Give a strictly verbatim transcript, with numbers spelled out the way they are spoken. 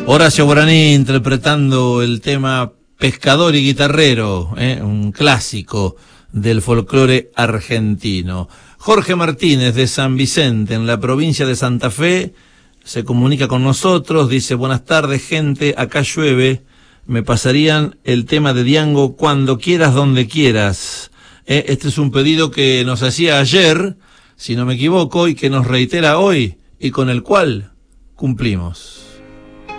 Horacio Guaraní interpretando el tema Pescador y Guitarrero, ¿eh? Un clásico del folclore argentino. Jorge Martínez de San Vicente, en la provincia de Santa Fe, se comunica con nosotros, dice: buenas tardes, gente, acá llueve, me pasarían el tema de Diango Cuando Quieras, Donde Quieras. Eh, este es un pedido que nos hacía ayer, si no me equivoco, y que nos reitera hoy, y con el cual cumplimos.